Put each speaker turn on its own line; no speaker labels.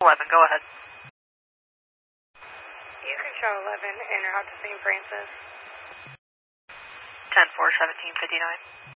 11, go ahead.
You can show 11 en route to St. Francis.
10-4, 1759.